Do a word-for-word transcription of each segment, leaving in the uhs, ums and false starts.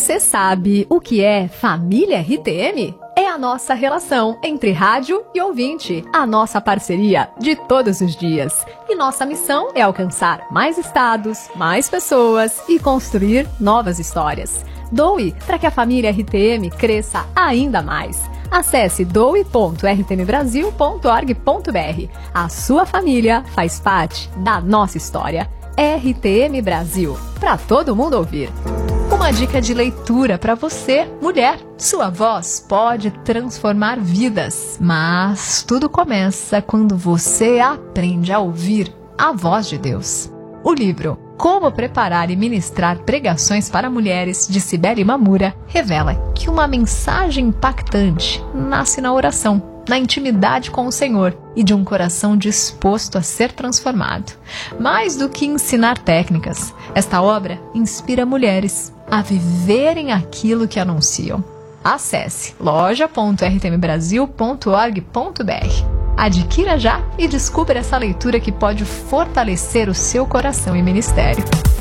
Você sabe o que é Família R T M? É a nossa relação entre rádio e ouvinte, a nossa parceria de todos os dias. E nossa missão é alcançar mais estados, mais pessoas e construir novas histórias. Doe para que a família R T M cresça ainda mais. Acesse doe ponto r t m brasil ponto org ponto b r. A sua família faz parte da nossa história. R T M Brasil, para todo mundo ouvir. Uma dica de leitura para você, mulher. Sua voz pode transformar vidas, mas tudo começa quando você aprende a ouvir a voz de Deus. O livro Como Preparar e Ministrar Pregações para Mulheres, de Cibele Mamura, revela que uma mensagem impactante nasce na oração, na intimidade com o Senhor e de um coração disposto a ser transformado. Mais do que ensinar técnicas, esta obra inspira mulheres a viverem aquilo que anunciam. Acesse loja ponto r t m brasil ponto org ponto b r. Adquira já e descubra essa leitura que pode fortalecer o seu coração e ministério.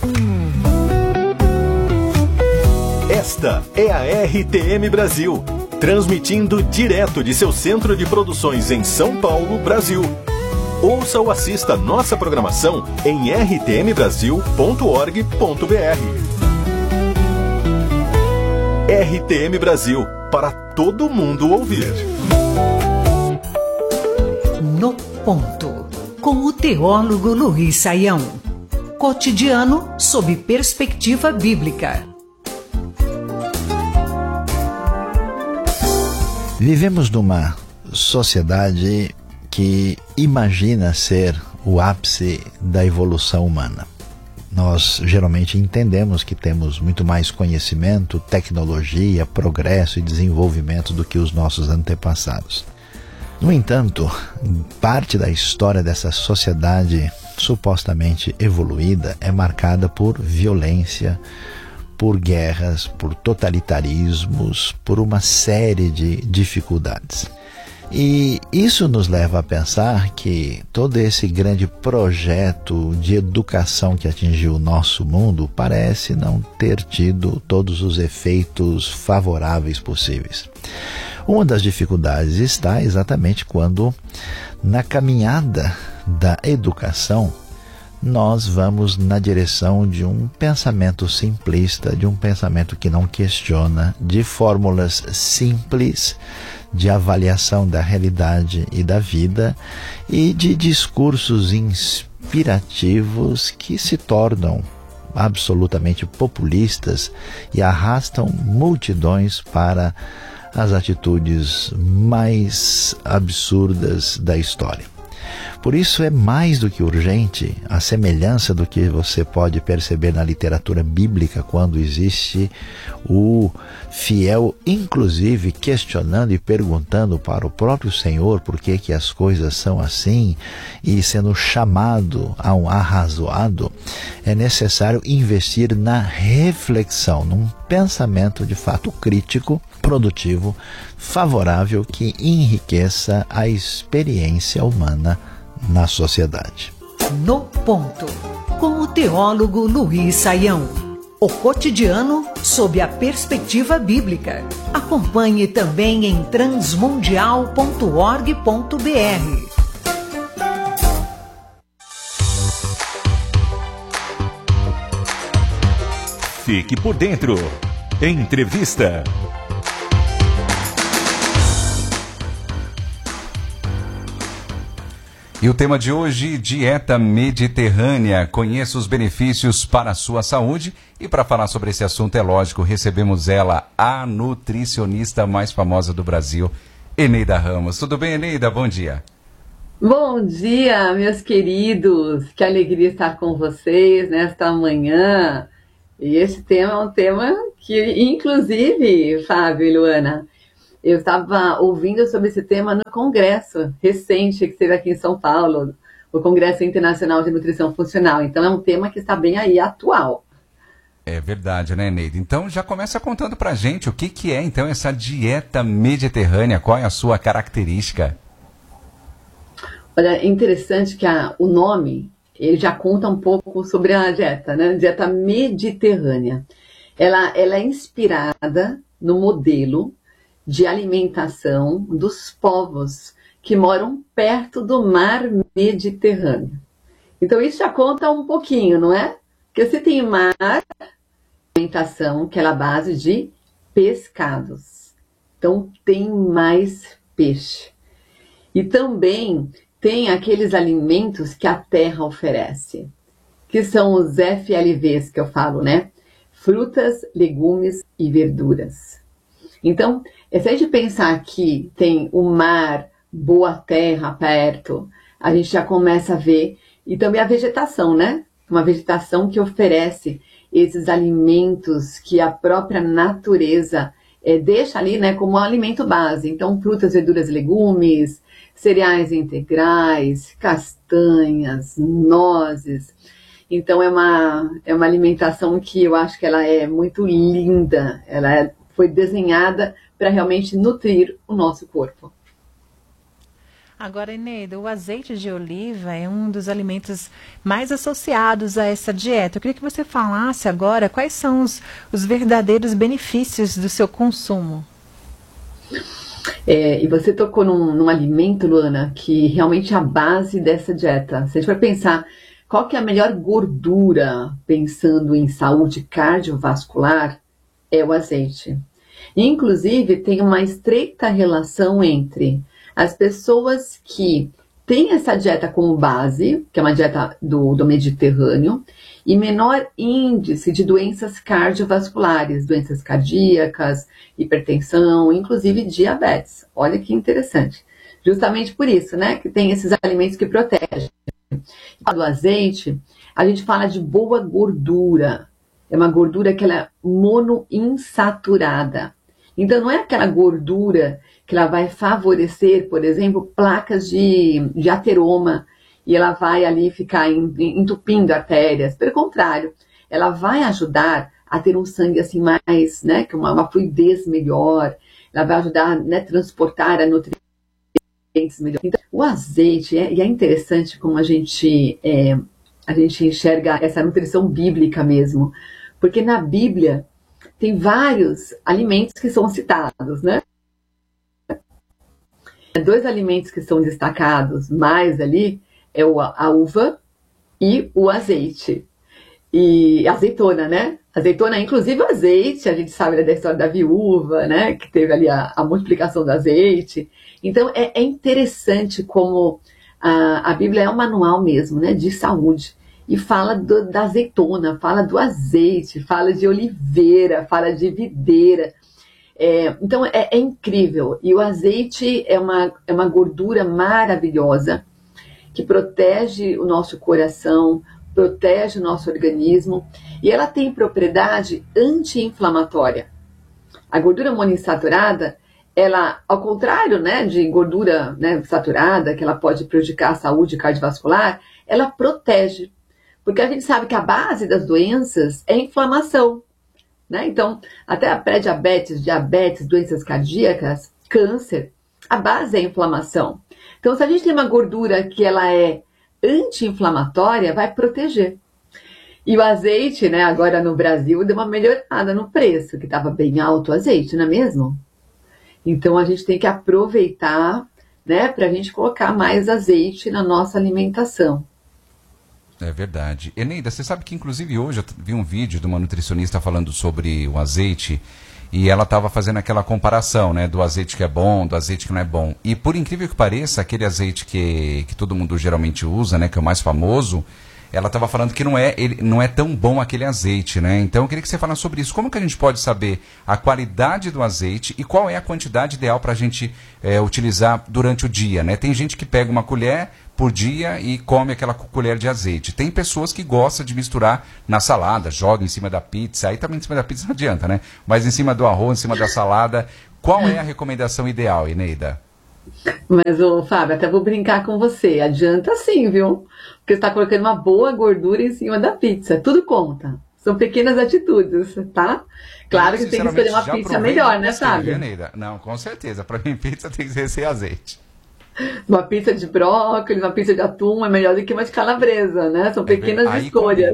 Esta é a R T M Brasil, transmitindo direto de seu centro de produções em São Paulo, Brasil. Ouça ou assista nossa programação em r t m brasil ponto org ponto b r. R T M Brasil, para todo mundo ouvir. No Ponto, com o teólogo Luiz Saião. Cotidiano sob perspectiva bíblica. Vivemos numa sociedade que imagina ser o ápice da evolução humana. Nós geralmente entendemos que temos muito mais conhecimento, tecnologia, progresso e desenvolvimento do que os nossos antepassados. No entanto, parte da história dessa sociedade supostamente evoluída é marcada por violência, por guerras, por totalitarismos, por uma série de dificuldades. E isso nos leva a pensar que todo esse grande projeto de educação que atingiu o nosso mundo parece não ter tido todos os efeitos favoráveis possíveis. Uma das dificuldades está exatamente quando, na caminhada da educação, nós vamos na direção de um pensamento simplista, de um pensamento que não questiona, de fórmulas simples de avaliação da realidade e da vida e de discursos inspirativos que se tornam absolutamente populistas e arrastam multidões para as atitudes mais absurdas da história. Por isso é mais do que urgente, a semelhança do que você pode perceber na literatura bíblica, quando existe o fiel, inclusive, questionando e perguntando para o próprio Senhor por que que as coisas são assim, e sendo chamado a um arrazoado, é necessário investir na reflexão, num pensamento de fato crítico, produtivo, favorável, que enriqueça a experiência humana na sociedade. No Ponto, com o teólogo Luiz Saião. O cotidiano sob a perspectiva bíblica. Acompanhe também em transmundial ponto org ponto b r. Fique por dentro. Entrevista. E o tema de hoje, dieta mediterrânea. Conheça os benefícios para a sua saúde. E para falar sobre esse assunto, é lógico, recebemos ela, a nutricionista mais famosa do Brasil, Eneida Ramos. Tudo bem, Eneida? Bom dia. Bom dia, meus queridos. Que alegria estar com vocês nesta manhã. E esse tema é um tema que, inclusive, Fábio e Luana, eu estava ouvindo sobre esse tema no congresso recente que teve aqui em São Paulo, o Congresso Internacional de Nutrição Funcional. Então é um tema que está bem aí atual. É verdade, né, Eneida? Então já começa contando pra gente o que, que é então essa dieta mediterrânea, qual é a sua característica? Olha, é interessante que a, o nome, ele já conta um pouco sobre a dieta, né? Dieta mediterrânea. ela, ela é inspirada no modelo de alimentação dos povos que moram perto do mar Mediterrâneo. Então isso já conta um pouquinho, não é? Porque você tem mar, alimentação que é a base de pescados. Então tem mais peixe. E também tem aqueles alimentos que a terra oferece, que são os F L Vs que eu falo, né? Frutas, legumes e verduras. Então, se a gente pensar que tem o mar, boa terra perto, a gente já começa a ver, e também a vegetação, né? Uma vegetação que oferece esses alimentos que a própria natureza é, deixa ali, né, como um alimento base. Então, frutas, verduras, legumes, cereais integrais, castanhas, nozes. Então, é uma, é uma alimentação que eu acho que ela é muito linda. Ela é, foi desenhada para realmente nutrir o nosso corpo. Agora, Eneida, o azeite de oliva é um dos alimentos mais associados a essa dieta. Eu queria que você falasse agora quais são os, os verdadeiros benefícios do seu consumo. É, e você tocou num, num alimento, Luana, que realmente é a base dessa dieta. Se a gente for pensar qual que é a melhor gordura, pensando em saúde cardiovascular, é o azeite. E, inclusive, tem uma estreita relação entre as pessoas que têm essa dieta como base, que é uma dieta do, do Mediterrâneo, e menor índice de doenças cardiovasculares, doenças cardíacas, hipertensão, inclusive diabetes. Olha que interessante. Justamente por isso, né, que tem esses alimentos que protegem. Do azeite, a gente fala de boa gordura. É uma gordura que ela é monoinsaturada. Então, não é aquela gordura que ela vai favorecer, por exemplo, placas de, de ateroma, e ela vai ali ficar entupindo artérias. Pelo contrário, ela vai ajudar a ter um sangue assim mais, né, com uma, uma fluidez melhor, ela vai ajudar, né, a transportar a nutrientes melhor. Então, o azeite, é, e é interessante como a gente, é, a gente enxerga essa nutrição bíblica mesmo, porque na Bíblia tem vários alimentos que são citados, né? Dois alimentos que são destacados mais ali é a uva e o azeite. E azeitona, né? Azeitona, inclusive o azeite, a gente sabe da história da viúva, né? Que teve ali a, a multiplicação do azeite. Então é, é interessante como a, a Bíblia é um manual mesmo, né? De saúde. E fala do, da azeitona, fala do azeite, fala de oliveira, fala de videira. É, então é, é incrível. E o azeite é uma, é uma gordura maravilhosa que protege o nosso coração, protege o nosso organismo, e ela tem propriedade anti-inflamatória. A gordura monoinsaturada, ela, ao contrário, né, de gordura, né, saturada, que ela pode prejudicar a saúde cardiovascular, ela protege. Porque a gente sabe que a base das doenças é inflamação, né? Então, até a pré-diabetes, diabetes, doenças cardíacas, câncer, a base é a inflamação. Então, se a gente tem uma gordura que ela é anti-inflamatória, vai proteger. E o azeite, né, agora no Brasil, deu uma melhorada no preço, que estava bem alto o azeite, não é mesmo? Então, a gente tem que aproveitar, né, para a gente colocar mais azeite na nossa alimentação. É verdade. Eneida, você sabe que inclusive hoje eu vi um vídeo de uma nutricionista falando sobre o azeite e ela estava fazendo aquela comparação, né, do azeite que é bom, do azeite que não é bom. E por incrível que pareça, aquele azeite que, que todo mundo geralmente usa, né, que é o mais famoso, ela estava falando que não é, ele, não é tão bom aquele azeite, né? Então eu queria que você falasse sobre isso. Como que a gente pode saber a qualidade do azeite e qual é a quantidade ideal para a gente é, utilizar durante o dia, né? Tem gente que pega uma colher por dia e come aquela colher de azeite. Tem pessoas que gostam de misturar na salada, joga em cima da pizza, aí também em cima da pizza não adianta, né? Mas em cima do arroz, em cima da salada. Qual é a recomendação ideal, Eneida? Mas, ô, Fábio, até vou brincar com você. Adianta sim, viu? Porque você está colocando uma boa gordura em cima da pizza. Tudo conta. São pequenas atitudes, tá? Claro que tem que escolher uma pizza melhor, né, Fábio? Eneida. Não, com certeza. Para mim, pizza tem que ser sem azeite. Uma pizza de brócolis, uma pizza de atum é melhor do que uma de calabresa, né? São pequenas é, aí escolhas. Combina.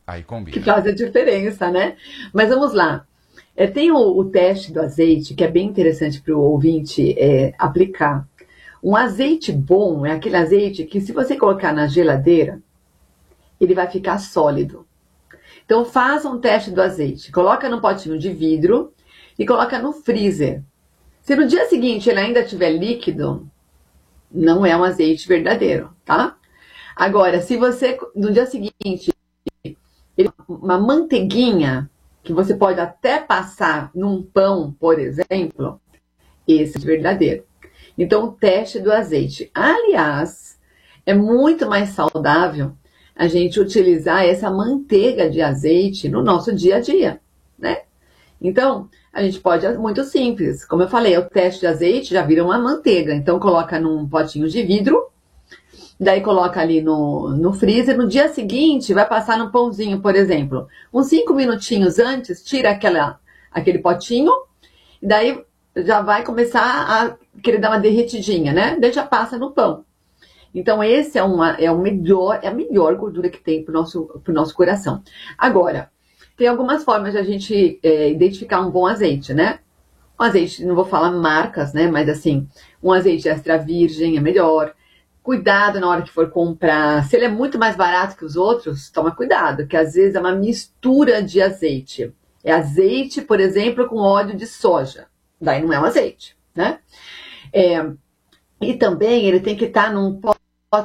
Aí combina. Que faz a diferença, né? Mas vamos lá. É, tem o, o teste do azeite, que é bem interessante para o ouvinte é, aplicar. Um azeite bom é aquele azeite que, se você colocar na geladeira, ele vai ficar sólido. Então, faça um teste do azeite. Coloca num potinho de vidro e coloca no freezer. Se no dia seguinte ele ainda estiver líquido, não é um azeite verdadeiro, tá? Agora, se você, no dia seguinte, uma manteiguinha, que você pode até passar num pão, por exemplo, esse é verdadeiro. Então, o teste do azeite. Aliás, é muito mais saudável a gente utilizar essa manteiga de azeite no nosso dia a dia, né? Então, a gente pode, é muito simples. Como eu falei, o teste de azeite já vira uma manteiga. Então, coloca num potinho de vidro, daí coloca ali no, no freezer. No dia seguinte, vai passar no pãozinho, por exemplo. Uns cinco minutinhos antes, tira aquela, aquele potinho, e daí já vai começar a querer dar uma derretidinha, né? Daí já passa no pão. Então, esse é, uma, é, o melhor, é a melhor gordura que tem para o nosso, pro nosso coração. Agora, tem algumas formas de a gente é, identificar um bom azeite, né? Um azeite, não vou falar marcas, né? Mas assim, um azeite extra virgem é melhor. Cuidado na hora que for comprar. Se ele é muito mais barato que os outros, toma cuidado, que às vezes é uma mistura de azeite. É azeite, por exemplo, com óleo de soja. Daí não é um azeite, né? É, e também ele tem que estar num pote,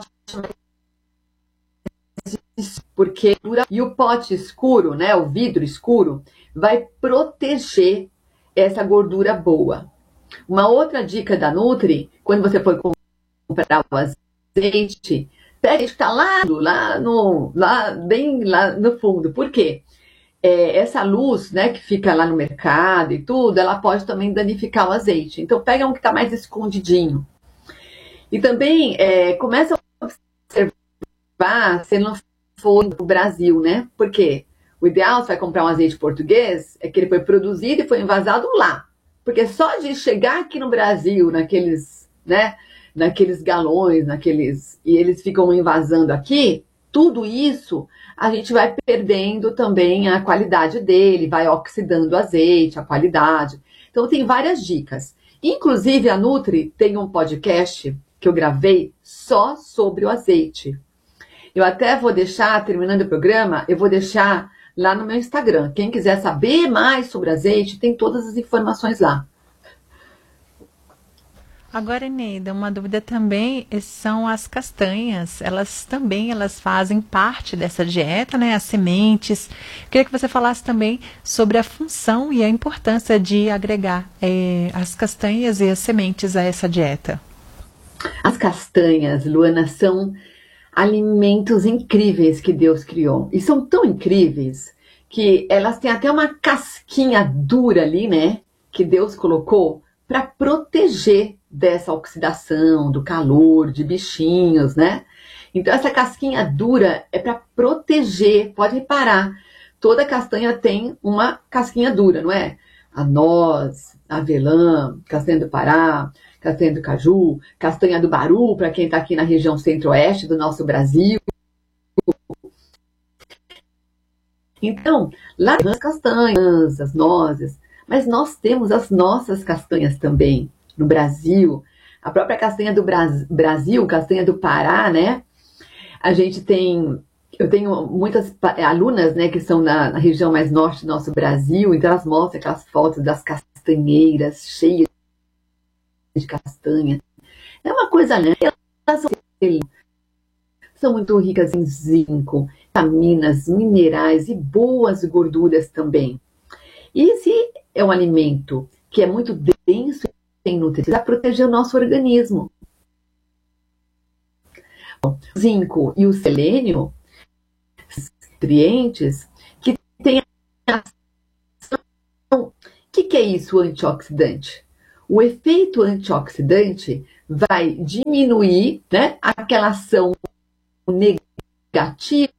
porque e o pote escuro, né, o vidro escuro, vai proteger essa gordura boa. Uma outra dica da Nutri, quando você for comprar o azeite, pega que está lá, lá no, lá bem lá no fundo. Por quê? É, essa luz, né, que fica lá no mercado e tudo, ela pode também danificar o azeite. Então pega um que está mais escondidinho. E também é, começa a observar se não for no Brasil, né? Porque o ideal, se vai comprar um azeite português, é que ele foi produzido e foi envasado lá. Porque só de chegar aqui no Brasil, naqueles, né, naqueles galões, naqueles, e eles ficam envasando aqui, tudo isso a gente vai perdendo também a qualidade dele, vai oxidando o azeite, a qualidade. Então tem várias dicas. Inclusive a Nutri tem um podcast que eu gravei só sobre o azeite. Eu até vou deixar, terminando o programa, eu vou deixar lá no meu Instagram. Quem quiser saber mais sobre azeite, tem todas as informações lá. Agora, Eneida, uma dúvida também são as castanhas. Elas também elas fazem parte dessa dieta, né? As sementes. Queria que você falasse também sobre a função e a importância de agregar é, as castanhas e as sementes a essa dieta. As castanhas, Luana, são alimentos incríveis que Deus criou. E são tão incríveis que elas têm até uma casquinha dura ali, né? Que Deus colocou para proteger dessa oxidação, do calor, de bichinhos, né? Então essa casquinha dura é para proteger. Pode reparar, toda castanha tem uma casquinha dura, não é? A noz, a avelã, castanha do Pará, castanha do caju, castanha do baru, para quem está aqui na região centro-oeste do nosso Brasil. Então, lá tem as castanhas, as nozes, mas nós temos as nossas castanhas também no Brasil. A própria castanha do Brasil, castanha do Pará, né? A gente tem, eu tenho muitas alunas, né, que são na, na região mais norte do nosso Brasil, então elas mostram aquelas fotos das castanheiras cheias de castanha. É uma coisa, né? Elas são muito ricas em zinco, vitaminas, minerais e boas gorduras também. E esse é um alimento que é muito denso em nutrientes para proteger o nosso organismo. O zinco e o selênio, nutrientes que têm ação. O que, que é isso, antioxidante? O efeito antioxidante vai diminuir, né, aquela ação negativa